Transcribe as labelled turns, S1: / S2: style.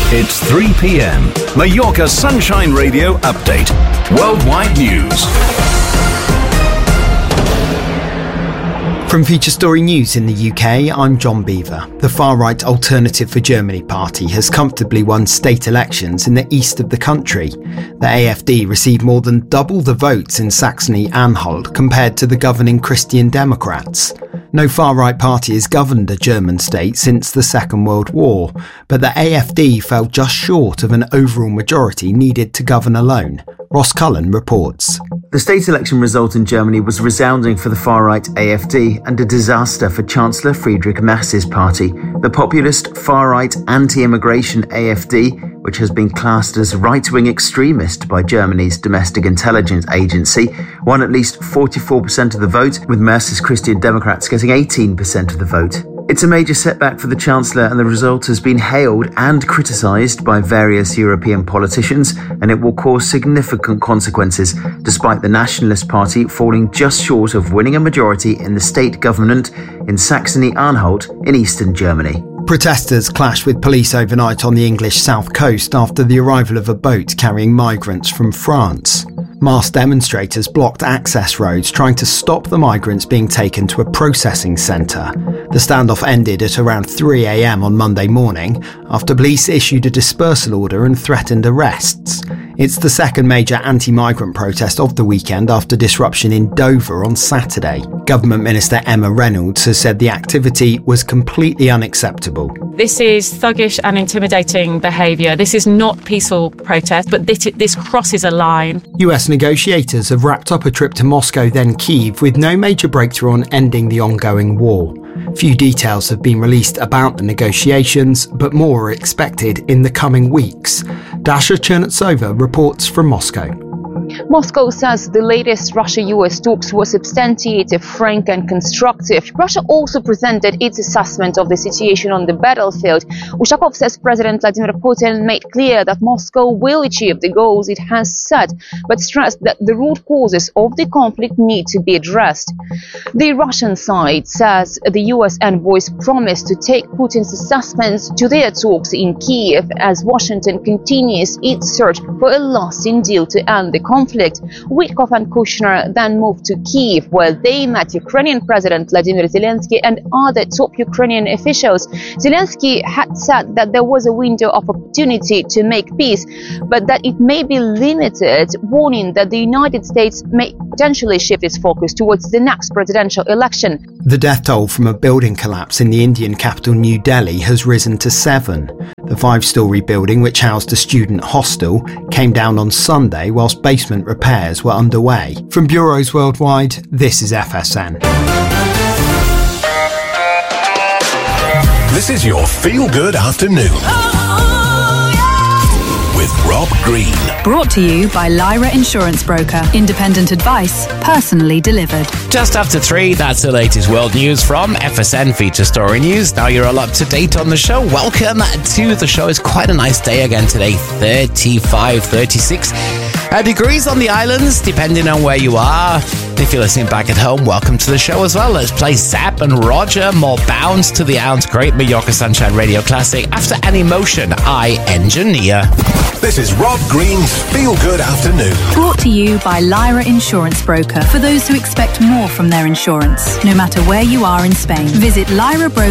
S1: It's 3 p.m. Mallorca Sunshine Radio Update. Worldwide news.
S2: From Feature Story News in the UK, I'm John Beaver. The far-right Alternative for Germany party has comfortably won state elections in the east of the country. The AfD received more than double the votes in Saxony-Anhalt compared to the governing Christian Democrats. No far-right party has governed a German state since the Second World War, but the AfD fell just short of an overall majority needed to govern alone. Ross Cullen reports.
S3: The state election result in Germany was resounding for the far-right AfD and a disaster for Chancellor Friedrich Merz's party. The populist, far-right, anti-immigration AfD, which has been classed as right-wing extremist by Germany's domestic intelligence agency, won at least 44% of the vote, with Merz's Christian Democrats getting 18% of the vote. It's a major setback for the Chancellor, and the result has been hailed and criticised by various European politicians, and it will cause significant consequences, despite the Nationalist Party falling just short of winning a majority in the state government in Saxony-Anhalt in eastern Germany.
S2: Protesters clashed with police overnight on the English south coast after the arrival of a boat carrying migrants from France. Masked demonstrators blocked access roads, trying to stop the migrants being taken to a processing centre. The standoff ended at around 3 a.m. on Monday morning after police issued a dispersal order and threatened arrests. It's the second major anti-migrant protest of the weekend after disruption in Dover on Saturday. Government Minister Emma Reynolds has said the activity was completely unacceptable.
S4: This is thuggish and intimidating behaviour. This is not peaceful protest, but this crosses a line.
S2: US negotiators have wrapped up a trip to Moscow, then Kyiv, with no major breakthrough on ending the ongoing war. Few details have been released about the negotiations, but more are expected in the coming weeks. Dasha Chernetsova reports from Moscow.
S5: Moscow says the latest Russia-US talks were substantiated, frank and constructive. Russia also presented its assessment of the situation on the battlefield. Ushakov says President Vladimir Putin made clear that Moscow will achieve the goals it has set, but stressed that the root causes of the conflict need to be addressed. The Russian side says the US envoys promised to take Putin's assessments to their talks in Kyiv as Washington continues its search for a lasting deal to end the conflict. Witkoff and Kushner then moved to Kyiv, where they met Ukrainian President Vladimir Zelensky and other top Ukrainian officials. Zelensky had said that there was a window of opportunity to make peace, but that it may be limited, warning that the United States may potentially shift its focus towards the next presidential election.
S2: The death toll from a building collapse in the Indian capital New Delhi has risen to 7. The 5-storey building, which housed a student hostel, came down on Sunday whilst basement repairs were underway. From bureaus worldwide, this is FSN.
S1: This is your feel-good afternoon. With Rob Green.
S6: Brought to you by Lyra Insurance Broker. Independent advice, personally delivered.
S7: Just after 3, that's the latest world news from FSN Feature Story News. Now you're all up to date on the show. Welcome to the show. It's quite a nice day again today. 35, 36 degrees on the islands, depending on where you are. If you're listening back at home, welcome to the show as well. Let's play Zapp and Roger, more Bounce to the Ounce. Great Mallorca Sunshine Radio classic. After an emotion, I engineer.
S1: This is Rob Green's Feel Good Afternoon.
S6: Brought to you by Lyra Insurance Broker. For those who expect more from their insurance, no matter where you are in Spain, visit Lyra Broker.